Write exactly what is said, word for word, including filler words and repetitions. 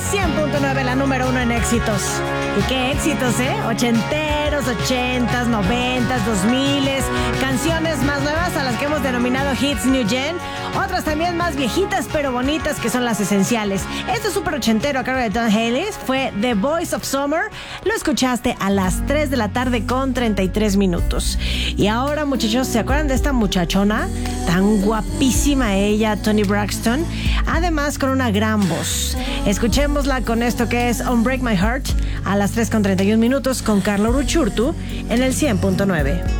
cien punto nueve, la número uno en éxitos. ¿Y qué éxitos, eh? Ochenteros, ochentas, noventas, dos miles. Canciones más nuevas a las que hemos denominado Hits New Gen. Otras también más viejitas pero bonitas, que son las esenciales. Este súper ochentero a cargo de Don Haley fue The Voice of Summer. Lo escuchaste a las tres de la tarde con treinta y tres minutos. Y ahora, muchachos, ¿se acuerdan de esta muchachona? Tan guapísima ella, Toni Braxton. Además, con una gran voz. Escuchémosla con esto que es Unbreak My Heart a las tres con treinta y un minutos con Carlo Ruchurtu en el cien punto nueve.